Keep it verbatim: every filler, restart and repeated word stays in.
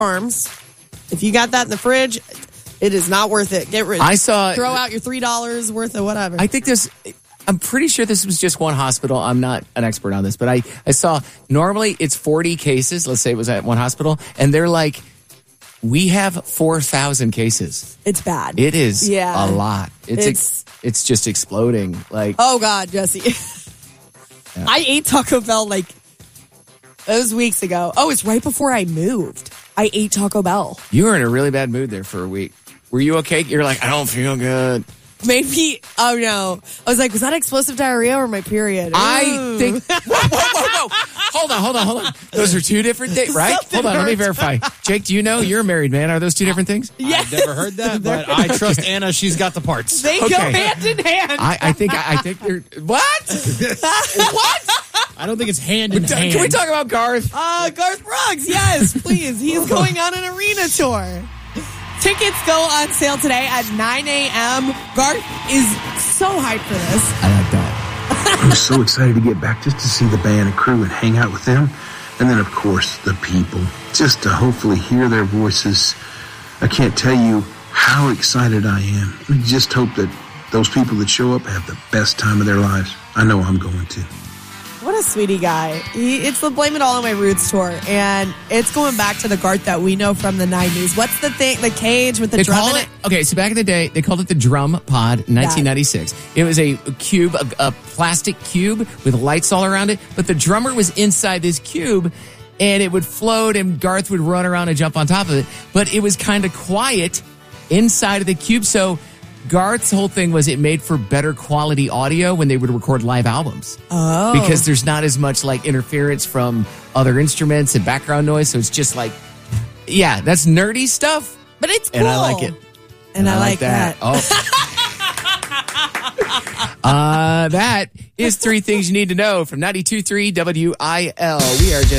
Farms. If you got that in the fridge, it is not worth it. Get rid. I saw. Throw out your three dollars worth of whatever. I think this. I'm pretty sure this was just one hospital. I'm not an expert on this, but I, I saw normally it's forty cases. Let's say it was at one hospital, and they're like, we have four thousand cases. It's bad. It is yeah. a lot. It's It's- it's, it's just exploding. Like, Oh, God, Jesse. Yeah. I ate Taco Bell like those weeks ago. Oh, it's right before I moved. I ate Taco Bell. you were in a really bad mood there for a week. Were you okay? You're like, I don't feel good. Maybe, oh no. I was like, was that explosive diarrhea or my period? I Ooh. think. Whoa, whoa, whoa, whoa. Hold on, hold on, hold on. Those are two different things, right? Something Hold on, let me hurts. verify. Jake, do you know you're a married man? Are those two different things? Yeah. I've never heard that, but I trust Anna. She's got the parts. They go Okay. hand in hand. I, I think. I, I think they're. What? What? I don't think it's hand in hand. Can we talk about Garth? Uh, Garth Brooks, yes, please. He's going on an arena tour. Tickets go on sale today at nine a.m. Garth is so hyped for this. I like that. I'm so excited to get back just to see the band and crew and hang out with them. And then, of course, the people. Just to hopefully hear their voices. I can't tell you how excited I am. I just hope that those people that show up have the best time of their lives. I know I'm going to. What a sweetie guy. He, it's the Blame It All on My Roots tour, and it's going back to the Garth that we know from the nineties. What's the thing, the cage with the They drum call in it, it? okay, so back in the day, they called it the Drum Pod in nineteen ninety-six. It was a cube, a, a plastic cube with lights all around it, but the drummer was inside this cube, and it would float, and Garth would run around and jump on top of it, but it was kind of quiet inside of the cube, so Garth's whole thing was it made for better quality audio when they would record live albums. Oh. Because there's not as much like interference from other instruments and background noise, so it's just like, yeah, that's nerdy stuff. But it's cool. And I like it. And, I, like that. Oh. uh, that is three things you need to know from ninety-two point three W I L. We are just